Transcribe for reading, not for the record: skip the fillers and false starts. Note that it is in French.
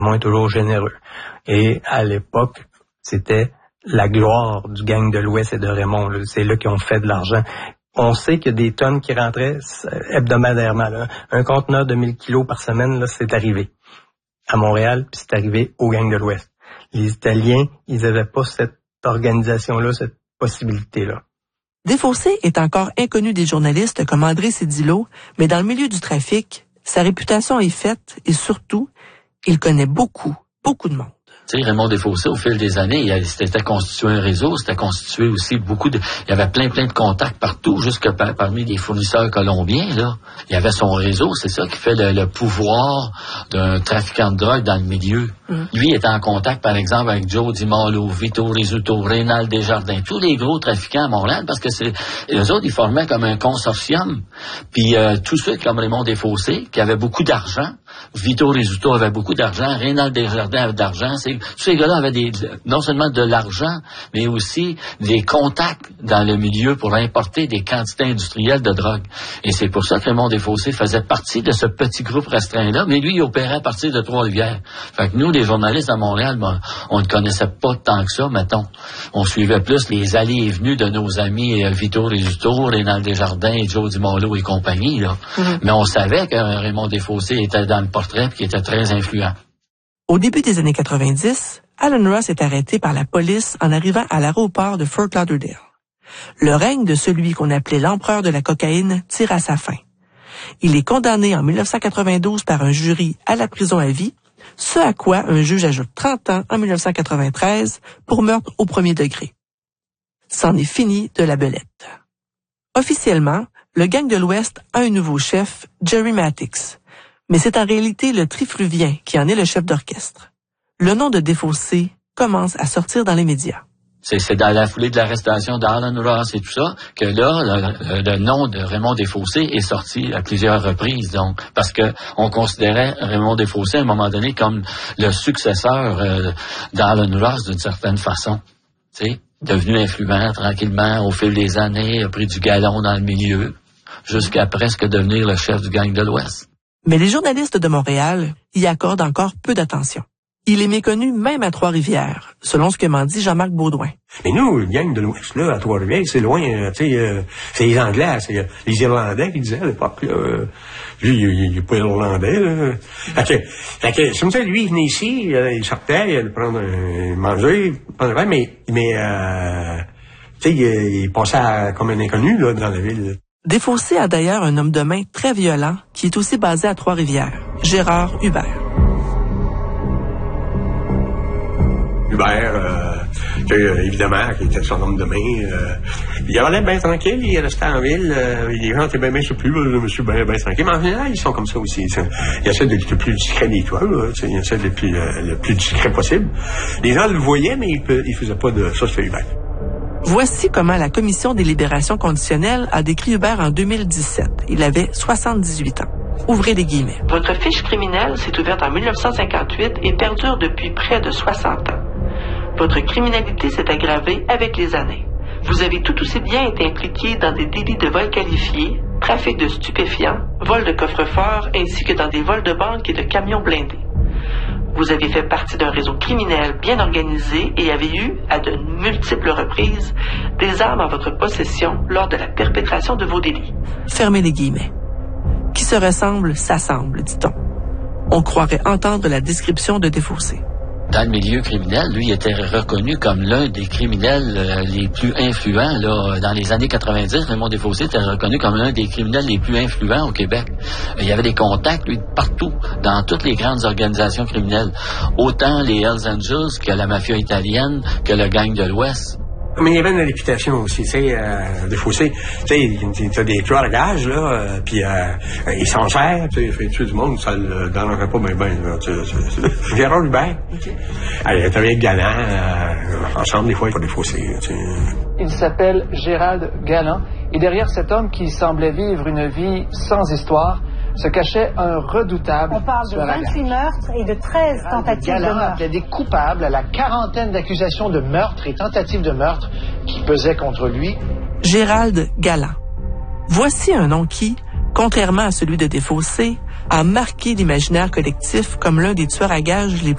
Raymond est toujours généreux. Et à l'époque, c'était la gloire du gang de l'Ouest et de Raymond. Là. C'est là qu'ils ont fait de l'argent. On sait qu'il y a des tonnes qui rentraient hebdomadairement. Là. Un conteneur de 1000 kilos par semaine, là, c'est arrivé à Montréal, puis c'est arrivé au gang de l'Ouest. Les Italiens, ils n'avaient pas cette organisation-là, cette possibilité-là. Desfossés est encore inconnu des journalistes comme André Cédillo, mais dans le milieu du trafic, sa réputation est faite et surtout, il connaît beaucoup de monde. Tu sais, Raymond Desfossés, au fil des années, il s'était constitué un réseau, c'était constitué aussi il y avait plein de contacts partout, jusque parmi les fournisseurs colombiens, là. Il y avait son réseau, c'est ça qui fait le pouvoir d'un trafiquant de drogue dans le milieu. Lui était en contact, par exemple, avec Joe DiMaolo, Vito Rizzuto, Rénal Desjardins, tous les gros trafiquants à Montréal, parce que les autres, ils formaient comme un consortium. Puis tous ceux comme Raymond Desfossés, qui avaient beaucoup d'argent, Vito Rizzuto avait beaucoup d'argent, Rénal Desjardins avait d'argent. Tous ces gars-là avaient non seulement de l'argent, mais aussi des contacts dans le milieu pour importer des quantités industrielles de drogue. Et c'est pour ça que Raymond Desfossés faisait partie de ce petit groupe restreint-là, mais lui, il opérait à partir de Trois-Rivières. Fait que nous, les journalistes à Montréal, on ne connaissait pas tant que ça, mettons. On suivait plus les allées et venues de nos amis Vito Rizzuto, Rénal Desjardins, Joe DiMaolo et compagnie, là. Mais on savait que Raymond Desfossés était dans le portrait et qu'il était très influent. Au début des années 90, Alan Ross est arrêté par la police en arrivant à l'aéroport de Fort Lauderdale. Le règne de celui qu'on appelait l'empereur de la cocaïne tire à sa fin. Il est condamné en 1992 par un jury à la prison à vie, ce à quoi un juge ajoute 30 ans en 1993 pour meurtre au premier degré. C'en est fini de la belette. Officiellement, le gang de l'Ouest a un nouveau chef, Jerry Matix. Mais c'est en réalité le Trifluvien qui en est le chef d'orchestre. Le nom de Desfossés commence à sortir dans les médias. C'est dans la foulée de l'arrestation d'Alan Ross et tout ça que là, le nom de Raymond Desfossés est sorti à plusieurs reprises, donc, parce que on considérait Raymond Desfossés à un moment donné comme le successeur d'Alan Ross d'une certaine façon. Tu sais, devenu influent tranquillement au fil des années, a pris du galon dans le milieu, jusqu'à presque devenir le chef du gang de l'Ouest. Mais les journalistes de Montréal y accordent encore peu d'attention. Il est méconnu même à Trois-Rivières, selon ce que m'en dit Jean-Marc Baudouin. Mais nous, le gang de l'Ouest, là, à Trois-Rivières, c'est loin, tu sais, c'est les Anglais, c'est les Irlandais qui disaient à l'époque, là. Lui, il est pas Irlandais, là. Fait que, comme ça, lui, il venait ici, il sortait, il allait prendre manger, prendre un verre, mais tu sais, il passait comme un inconnu, là, dans la ville. Desfossés a d'ailleurs un homme de main très violent qui est aussi basé à Trois-Rivières, Gérard Hubert. Hubert, évidemment, qui était son homme de main, il allait bien tranquille, il restait en ville, les gens étaient bien surpris, le monsieur bien tranquille, mais en général, ils sont comme ça aussi. Ils essaient d'être le plus discret des toits, ils essaient d'être le plus discret possible. Les gens le voyaient, mais ils faisaient pas de ça, c'était Hubert. Voici comment la Commission des libérations conditionnelles a décrit Hubert en 2017. Il avait 78 ans. Ouvrez les guillemets. Votre fiche criminelle s'est ouverte en 1958 et perdure depuis près de 60 ans. Votre criminalité s'est aggravée avec les années. Vous avez tout aussi bien été impliqué dans des délits de vol qualifiés, trafic de stupéfiants, vol de coffre-fort ainsi que dans des vols de banques et de camions blindés. Vous avez fait partie d'un réseau criminel bien organisé et avez eu, à de multiples reprises, des armes en votre possession lors de la perpétration de vos délits. Fermez les guillemets. Qui se ressemble, s'assemble, dit-on. On croirait entendre la description de Desfossés. Dans le milieu criminel, lui, il était reconnu comme l'un des criminels les plus influents. Là, dans les années 90, Raymond Desfossés était reconnu comme l'un des criminels les plus influents au Québec. Il y avait des contacts, lui, partout, dans toutes les grandes organisations criminelles. Autant les Hells Angels que la mafia italienne, que le gang de l'Ouest. Mais il y avait une réputation aussi, tu sais, Desfossés, tu sais, t'as des tueurs à gages, là, puis ils s'en servent, tu sais, il fait tuer du monde, ça le dérangerait pas bien, Gérard Hubert, okay. Il était avec Galland, ensemble, des fois, il faut Desfossés, tu sais. Il s'appelle Gérald Galland, et derrière cet homme qui semblait vivre une vie sans histoire, se cachait un redoutable. On parle de 28 meurtres et de 13 tentatives de meurtre. Il y a des coupables à la quarantaine d'accusations de meurtre et tentatives de meurtre qui pesaient contre lui. Gérald Galland. Voici un nom qui, contrairement à celui de Desfossés, a marqué l'imaginaire collectif comme l'un des tueurs à gages les